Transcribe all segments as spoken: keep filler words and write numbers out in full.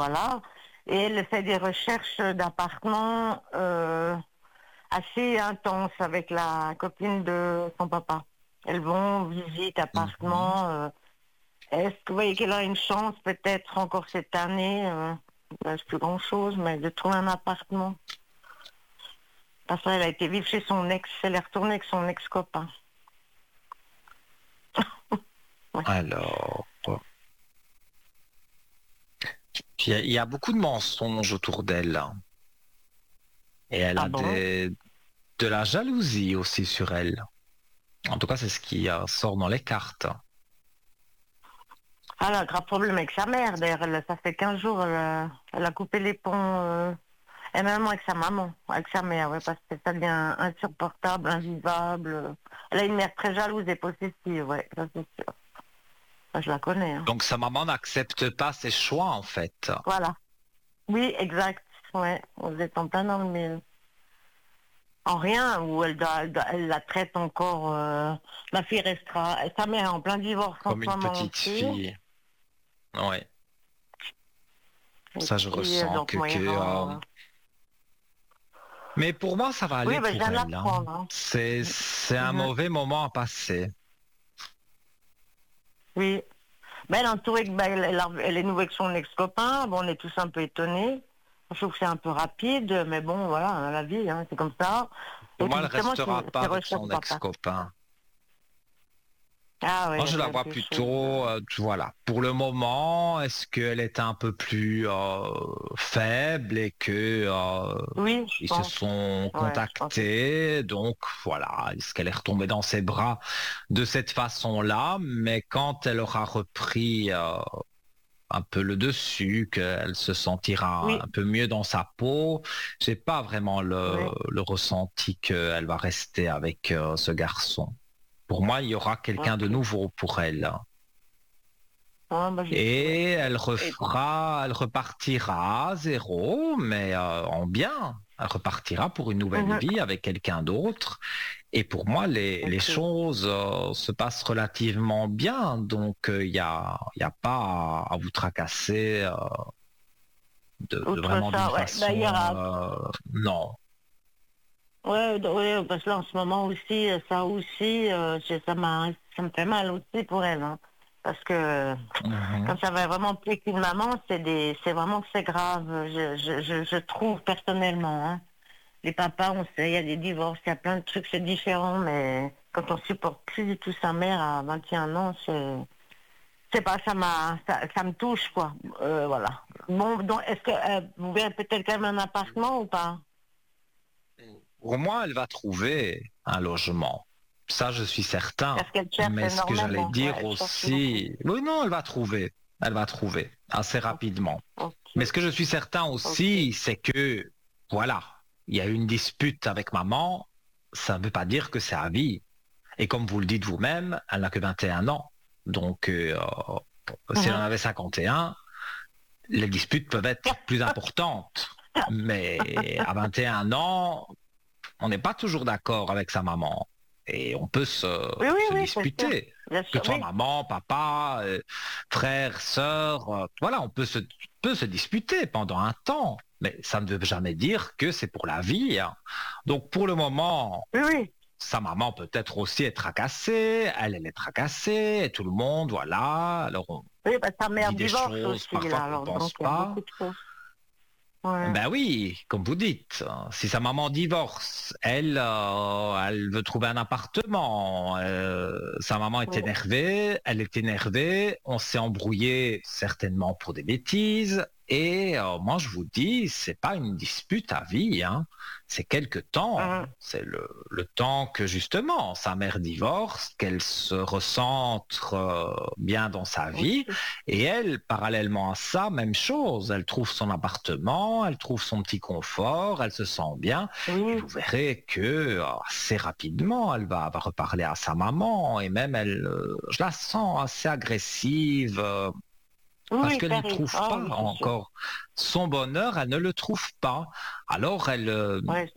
voilà. Et elle fait des recherches d'appartements euh, assez intenses avec la copine de son papa. Elles vont visite Mhm. appartements. euh, Est-ce que vous voyez qu'elle a une chance peut-être encore cette année, euh, ben, c'est plus grand-chose, mais de trouver un appartement. Parce qu'elle a été vivre chez son ex, elle est retournée avec son ex-copain. Ouais. Alors, il y, a, il y a beaucoup de mensonges autour d'elle, hein. Et elle Ah a bon? des, de la jalousie aussi sur elle. En tout cas, c'est ce qui euh, sort dans les cartes. Ah, elle a un grave problème avec sa mère, d'ailleurs, elle- ça fait quinze jours, elle a, elle a coupé les ponts, euh, et même avec sa maman, avec sa mère, ouais, parce que ça devient insupportable, invivable. Elle a une mère très jalouse et possessive, ouais, ça c'est sûr. Ça, je la connais, hein. Donc sa maman n'accepte pas ses choix en fait. Voilà. Oui, exact, ouais, vous êtes en plein dans le mille. En rien, où elle, doit- elle, doit- elle la traite encore. euh, ma fille restera. Sa mère est en plein divorce en Comme ce une moment petite aussi. fille. Ouais, Et ça je puis, euh, ressens donc, que, moi, que euh, euh, mais pour moi ça va oui, aller ben, je pour viens de elle, hein. l'apprendre, hein. C'est c'est un Mhm. mauvais moment à passer. Oui. Ben, elle est entourée, que- ben, elle, elle a- elle est nouvelle avec son ex-copain. Bon, on est tous un peu étonnés. Je trouve que c'est un peu rapide, mais bon, voilà, la vie, hein, c'est comme ça. Pour Et moi, puis, elle justement, c'est restera pas c'est avec recherche son papa. ex-copain. Ah oui, il Moi, y a je la vois quelque chose. plutôt, euh, voilà. Pour le moment, est-ce qu'elle est un peu plus euh, faible et que euh, Oui, je ils se pense. sont Ouais, je pense. contactés, donc voilà, est-ce qu'elle est retombée dans ses bras de cette façon-là? Mais quand elle aura repris euh, un peu le dessus, qu'elle se sentira Oui, un peu mieux dans sa peau, j'ai pas vraiment le, oui. le ressenti qu'elle va rester avec euh, ce garçon. Pour moi, il y aura quelqu'un de Ok. nouveau pour elle. Ah, bah, je le souhaite. Et elle Et- refera, elle repartira à zéro, mais euh, en bien. Elle repartira pour une nouvelle Mhm. vie avec quelqu'un d'autre. Et pour moi, les, les Ok. choses euh, se passent relativement bien. Donc, il n'y a, y a pas à, à vous tracasser euh, de, de Outre vraiment d'une ça, ouais, bah, il y façon... aura, euh, non. ouais, d- ouais, parce que là, en ce moment aussi, euh, ça aussi, euh, j'ai- ça m'a, ça me fait mal aussi pour elle, hein. Parce que Mhm. quand ça va vraiment plus qu'une maman, c'est des, c'est vraiment que c'est grave. Je, je, je, je trouve personnellement, hein. Les papas, on sait, il y a des divorces, il y a plein de trucs, c'est différent, mais quand on supporte plus du tout sa mère à vingt et un ans, c'est, c'est pas, ça m'a, ça, ça me touche, quoi. Euh, voilà. Bon, donc, est-ce que euh, vous verrez peut-être quand même un appartement ou pas? Pour moi, elle va trouver un logement. Ça, je suis certain. Parce qu'elle cherche Mais ce que j'allais énormément. Ouais, dire elle cherche beaucoup. aussi, oui, non, elle va trouver. Elle va trouver assez rapidement. Mais ce Ok, que je suis certain ok. aussi, c'est que, voilà, il y a eu une dispute avec maman. Ça ne veut pas dire que c'est à vie. Et comme vous le dites vous-même, elle n'a que vingt et un ans. Donc, euh, si elle en Mhm. avait cinquante et un, les disputes peuvent être plus importantes. Mais à vingt et un ans, on n'est pas toujours d'accord avec sa maman. Et on peut se, Oui, oui, se oui, c'est sûr. disputer. Bien Que sûr, ce soit oui. maman, papa, euh, frère, sœur, euh, voilà, on peut se, peut se disputer pendant un temps. Mais ça ne veut jamais dire que c'est pour la vie, hein. Donc pour le moment, Oui, oui. sa maman peut-être aussi est tracassée, elle, elle est tracassée, et tout le monde, voilà. Alors on Oui, bah, sa mère dit des divorce choses aussi, parfois là, qu'on ne alors, pense donc il y a pas. beaucoup de choses. Ouais. Ben oui, comme vous dites, hein, si sa maman divorce, elle, euh, elle veut trouver un appartement, euh, sa maman est Oui. énervée, elle est énervée, on s'est embrouillé certainement pour des bêtises, et euh, moi je vous dis, c'est pas une dispute à vie, hein, c'est quelque temps, Mhm. c'est le, le temps que justement sa mère divorce, qu'elle se recentre euh, bien dans sa vie, Ok. et elle, parallèlement à ça, même chose. Elle trouve son appartement, elle trouve son petit confort, elle se sent bien. Et Oui, vous verrez que euh, assez rapidement, elle va, va reparler à sa maman. Et même elle, euh, je la sens assez agressive euh, oui, parce oui, qu'elle ça ne arrive. trouve Ah pas oui, c'est sûr. encore son bonheur. Elle ne le trouve pas. Alors elle, euh, Ouais, c'est sûr.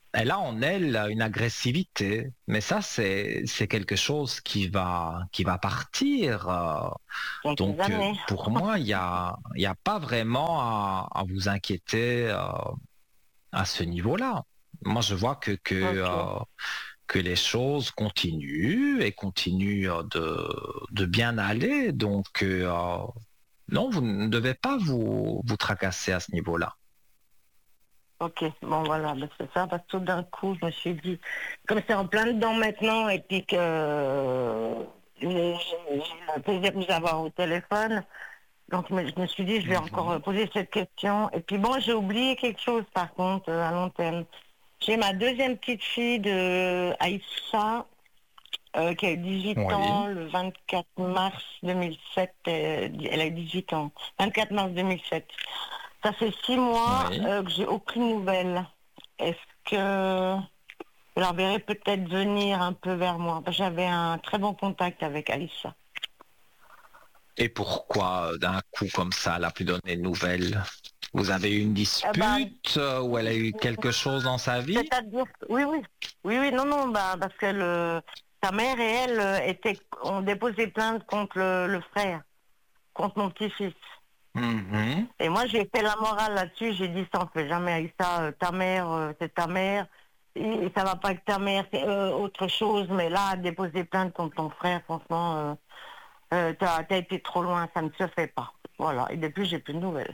elle a en elle une agressivité, mais ça c'est c'est quelque chose qui va qui va partir. euh. Quelques Donc euh, années. pour moi, il y a il y a pas vraiment à, à vous inquiéter euh, à ce niveau-là. Moi, je vois que que Ok. euh, que les choses continuent et continuent euh, de de bien aller. Donc euh, non, vous ne devez pas vous vous tracasser à ce niveau-là. Ok, bon voilà, ben, c'est ça, parce que tout d'un coup, je me suis dit, comme c'est en plein dedans maintenant, et puis que euh, j'ai j'ai le plaisir de vous avoir au téléphone, donc je me je me suis dit, je vais encore euh, Mhm. poser cette question. Et puis bon, j'ai oublié quelque chose par contre, euh, à long terme. J'ai ma deuxième petite fille de Aïssa, euh, qui a eu dix-huit ans Oui, le vingt-quatre mars deux mille sept, euh, elle a eu dix-huit ans, vingt-quatre mars deux mille sept. Ça fait six mois oui. euh, que j'ai aucune nouvelle. Est-ce que je la verrai peut-être venir un peu vers moi? J'avais un très bon contact avec Aïssa. Et pourquoi euh, d'un coup comme ça, elle a pu donner de nouvelles? Vous avez eu une Eh ben, dispute euh, ou elle a eu quelque chose dans sa vie? c'est-à-dire, oui, oui, oui, oui, non, non, bah, parce que le, sa mère et elle euh, étaient, ont déposé plainte contre le, le frère, contre mon petit-fils. Mhm. Et moi, j'ai fait la morale là-dessus. J'ai dit, ça, on fait jamais avec ça. euh, ta mère, euh, c'est ta mère. Et, et ça va pas avec ta mère, c'est euh, autre chose. Mais là, déposer plainte contre ton frère, franchement, euh, euh, t'as, t'as été trop loin. Ça ne se fait pas. Voilà. Et depuis, j'ai plus de nouvelles.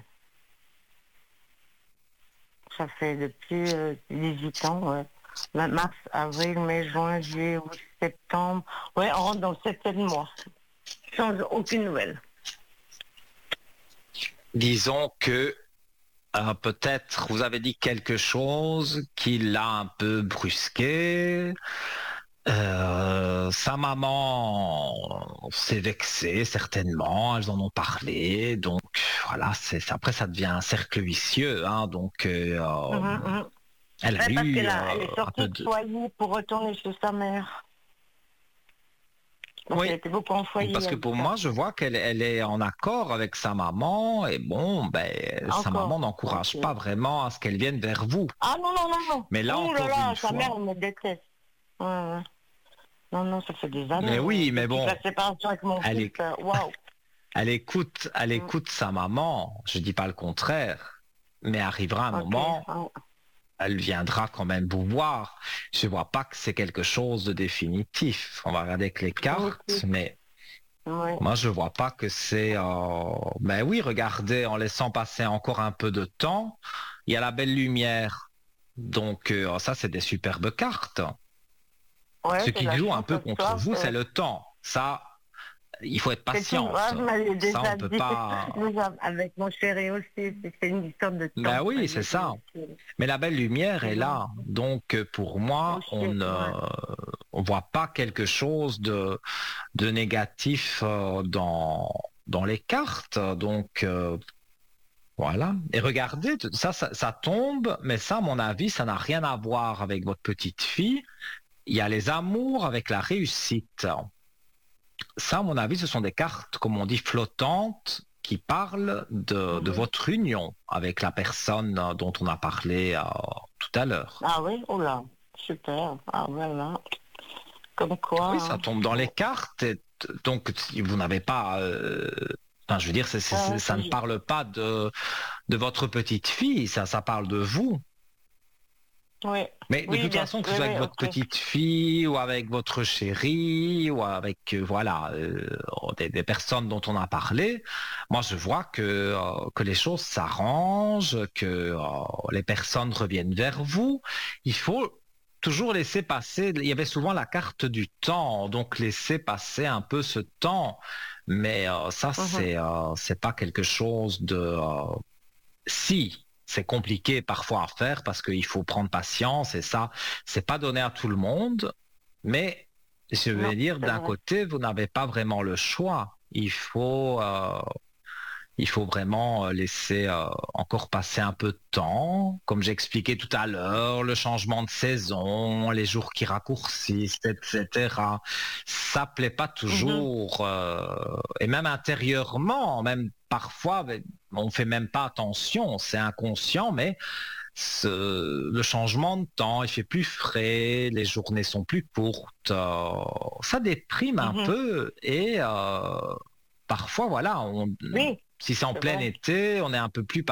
Ça fait depuis euh, dix-huit ans. Ouais. Ma- Mars, avril, mai, juin, juillet, août, septembre. Ouais, on rentre dans le septième mois. Sans aucune nouvelle. Disons que euh, peut-être vous avez dit quelque chose qui l'a un peu brusqué. Euh, sa maman s'est vexée certainement, elles en ont parlé, donc voilà, c'est après ça devient un cercle vicieux, hein, donc euh, Mhm, mhm. elle a Ouais, parce eu qu'elle euh, a- elle est un sortie peu de de... foyer pour retourner chez sa mère. Parce qu'elle Oui, était beaucoup en foyer, parce que pour Aïssa. moi, je vois qu'elle elle est en accord avec sa maman et bon, ben, sa maman Encore. Ok. n'encourage pas vraiment à ce qu'elle vienne vers vous. Ah non, non, non, non. Mais là, Ouh là encore une là, sa mère, fois, elle me déteste. Ouais, ouais. Non, non, ça fait des mais années. euh, oui, mais Depuis bon, la séparation avec mon elle, fils, est- euh, waouh. elle écoute, elle Mm. écoute sa maman, je dis pas le contraire, mais arrivera un Ok. moment, Ah, elle viendra quand même vous voir. Je vois pas que c'est quelque chose de définitif. On va regarder avec les cartes, définitif. mais Oui. moi, je vois pas que c'est... euh, Ben oui, regardez, en laissant passer encore un peu de temps, il y a la belle lumière. Donc euh, ça, c'est des superbes cartes. Ouais, Ce j'ai qui la joue un chance peu ce contre soir. vous, c'est C'est le temps. Ça, il faut être c'est tout. Ah, patiente. vous m'avez Ça, on déjà peut dit. pas... Nous, avec mon chéri aussi, c'est c'est une histoire de temps, Ben vous oui, c'est m'avez dit ça. aussi. Mais la belle lumière est C'est gentil. là. Donc euh, pour moi, on Aussi, ne ouais. on voit pas quelque chose de, de négatif euh, dans, dans les cartes. Donc euh, voilà. Et regardez, ça, ça, ça tombe, mais ça, à mon avis, ça n'a rien à voir avec votre petite fille. Il y a les amours avec la réussite. Ça, à mon avis, ce sont des cartes, comme on dit, flottantes qui parlent de, de Mhm. votre union avec la personne euh, dont on a parlé euh, tout à l'heure. Ah oui, oh là, super. Ah voilà. Comme Oui, quoi, ça hein. tombe dans les Ouais. cartes. Et t- donc, si vous n'avez pas... euh, Enfin, je veux dire, c'est- c'est- Ah, c'est- ouais, ça ne c'est- parle pas de, de votre petite fille, ça, ça parle de vous. oui, Mais de oui, toute bien façon, sûr, que ce oui, soit avec oui, votre ok. petite fille ou avec votre chérie ou avec euh, voilà euh, des, des personnes dont on a parlé, moi je vois que euh, que les choses s'arrangent, que euh, les personnes reviennent vers vous. Il faut toujours laisser passer. Il y avait souvent la carte du temps, donc laisser passer un peu ce temps. Mais euh, ça Mhm, c'est euh, c'est pas quelque chose de euh, si, c'est compliqué parfois à faire parce qu'il faut prendre patience et ça, c'est pas donné à tout le monde. Mais je non, vais dire, c'est d'un vrai. côté, vous n'avez pas vraiment le choix. Il faut, euh, il faut vraiment euh, laisser euh, encore passer un peu de temps. Comme j'expliquais tout à l'heure, le changement de saison, les jours qui raccourcissent, et cetera. Ça plaît pas Mhm, toujours. euh, et même intérieurement, même parfois, ben, on fait même pas attention, c'est inconscient, mais ce- le changement de temps, il fait plus frais, les journées sont plus courtes, euh, ça déprime un Mhm. peu et euh, parfois, voilà, on, Oui, si c'est en c'est plein vrai. été, on est un peu plus